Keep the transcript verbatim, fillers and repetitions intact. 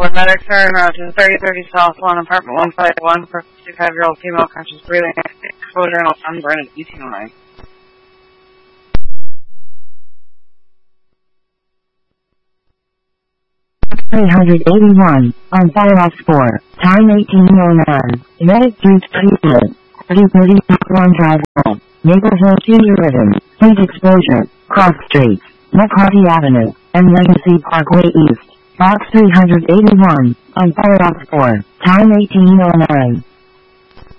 When medics are en route to thirty thirty South one, apartment one five one for fifty-five-year-old female conscious breathing, exposure and sunburn at eating line. three eighty-one, on Firefox four, time eighteen oh nine, Medic reached treatment, thirty thirty one Drive home, Maple Hill Senior Living, heat exposure, Cross Street, McCarty Avenue, and Legacy Parkway East, Box three eighty-one, on Firefox four, time eighteen oh nine.